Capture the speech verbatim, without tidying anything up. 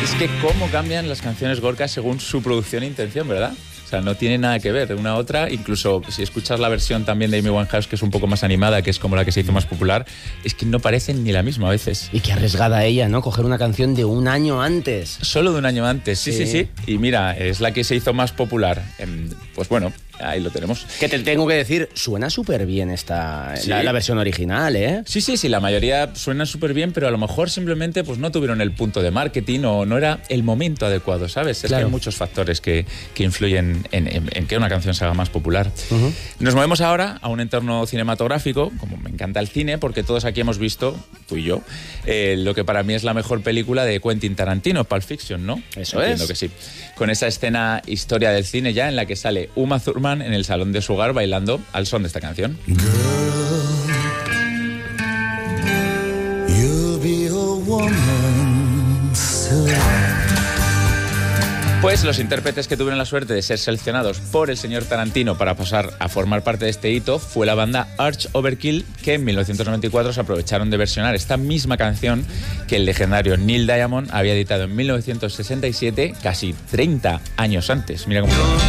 Es que cómo cambian las canciones Gorka según su producción e intención, ¿verdad? O sea, no tiene nada que ver de una a otra. Incluso si escuchas la versión también de Amy Winehouse, que es un poco más animada, que es como la que se hizo más popular, es que no parecen ni la misma a veces. Y qué arriesgada ella, ¿no? Coger una canción de un año antes. Solo de un año antes, sí, sí, sí. sí. Y mira, es la que se hizo más popular. Pues bueno, ahí lo tenemos. Que te tengo que decir, suena súper bien esta ¿Sí? la, la versión original, ¿eh? Sí, sí, sí, la mayoría suena súper bien, pero a lo mejor simplemente pues no tuvieron el punto de marketing o no era el momento adecuado, ¿sabes? Es claro. que hay muchos factores que, que influyen en, en, en que una canción se haga más popular. Uh-huh. Nos movemos ahora a un entorno cinematográfico, como me encanta el cine, porque todos aquí hemos visto, tú y yo, eh, lo que para mí es la mejor película de Quentin Tarantino, Pulp Fiction, ¿no? Eso Entiendo es. que sí. Con esa escena historia del cine ya en la que sale Uma Thurman en el salón de su hogar bailando al son de esta canción. Girl, you'll be a woman soon. Pues los intérpretes que tuvieron la suerte de ser seleccionados por el señor Tarantino para pasar a formar parte de este hito fue la banda Arch Overkill, que en mil novecientos noventa y cuatro se aprovecharon de versionar esta misma canción que el legendario Neil Diamond había editado en mil novecientos sesenta y siete, casi treinta años antes. Mira cómo...